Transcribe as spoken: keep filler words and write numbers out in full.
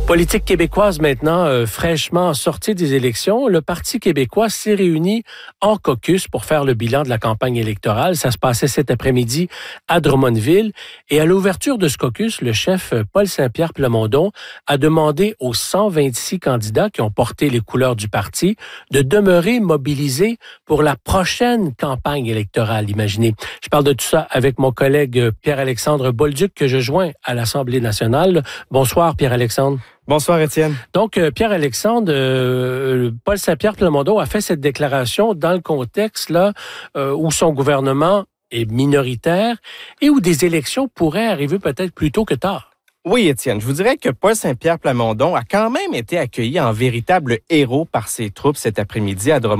Politique québécoise maintenant, euh, fraîchement sortie des élections, le Parti québécois s'est réuni en caucus pour faire le bilan de la campagne électorale. Ça se passait cet après-midi à Drummondville. Et à l'ouverture de ce caucus, le chef Paul Saint-Pierre Plamondon a demandé aux cent vingt-six candidats qui ont porté les couleurs du parti de demeurer mobilisés pour la prochaine campagne électorale. Imaginez. Je parle de tout ça avec mon collègue Pierre-Alexandre Bolduc que je joins à l'Assemblée nationale. Bonsoir Pierre-Alexandre. Bonsoir, Étienne. Donc, euh, Pierre-Alexandre, euh, Paul Saint-Pierre Plamondon a fait cette déclaration dans le contexte là euh, où son gouvernement est minoritaire et où des élections pourraient arriver peut-être plus tôt que tard. Oui, Étienne, je vous dirais que Paul Saint-Pierre Plamondon a quand même été accueilli en véritable héros par ses troupes cet après-midi à Drummondville.